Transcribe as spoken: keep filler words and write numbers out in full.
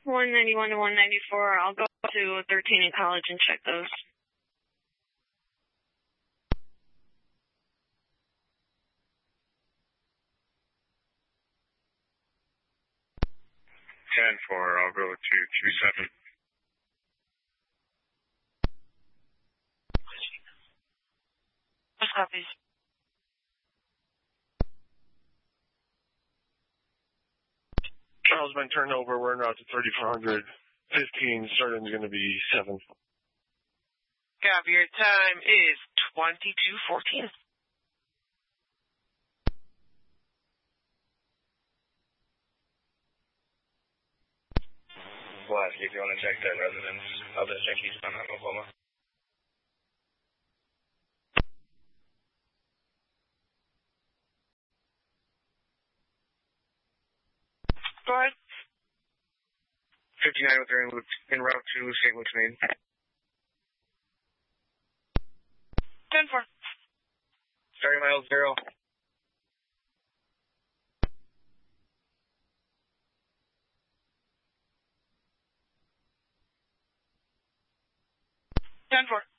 one ninety-one to one ninety-four. I'll go to thirteen in College and check those. ten four, I'll go to two seven. What's copies? Charles been turned over. We're en route to thirty-four hundred. fifteen, starting is going to be seven. Copy, your time is twenty-two fourteen. Blask, if you want to check that residence, I'll just check eastbound on Oklahoma. Go ahead. fifty-nine with her en route to Saint Luke's, Maine. ten four. Starting miles zero. ten four.